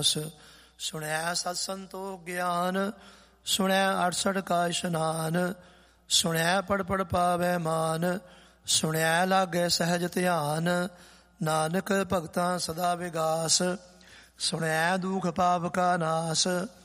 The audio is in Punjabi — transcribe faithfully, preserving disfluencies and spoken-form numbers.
ਸੁਣਿਆ ਸਤ ਸੰਤੋਖ ਗਿਆਨ, ਸੁਣਿਆ ਅਠਸਠ ਕਾ ਇਸ਼ਨਾਨ, ਸੁਣਿਆ ਪੜ ਪੜ ਪਾਵੈ ਮਾਨ, ਸੁਣਿਆ ਲਾਗੇ ਸਹਿਜ ਧਿਆਨ, ਨਾਨਕ ਭਗਤਾਂ ਸਦਾ ਵਿਗਾਸ, ਸੁਣਿਆ ਦੁਖ ਪਾਪ ਕਾ ਨਾਸ।